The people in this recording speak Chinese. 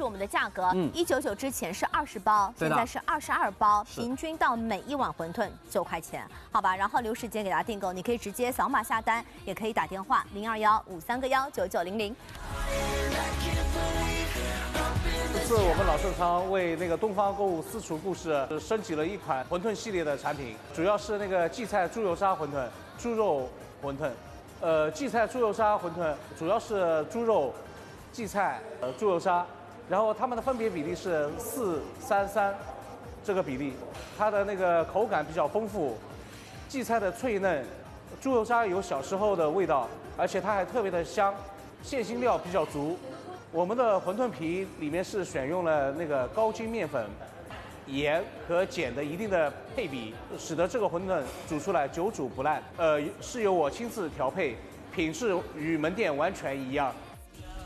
住我们的价格，199之前是20包，现在是22包，平均到每一碗馄饨9块钱，好吧？然后留时间给大家订购，你可以直接扫码下单，也可以打电话02153个19900。 这次我们老盛昌为那个东方购物私厨故事升级了一款馄饨系列的产品，主要是那个荠菜猪油沙馄饨、猪肉馄饨。荠菜猪油沙馄饨主要是猪肉、荠菜、猪油沙，然后它们的分别比例是4:3:3这个比例，它的那个口感比较丰富，荠菜的脆嫩，猪油沙有小时候的味道，而且它还特别的香，馅心料比较足。我们的馄饨皮里面是选用了那个高筋面粉、盐和碱的一定的配比，使得这个馄饨煮出来久煮不烂。是由我亲自调配，品质与门店完全一样。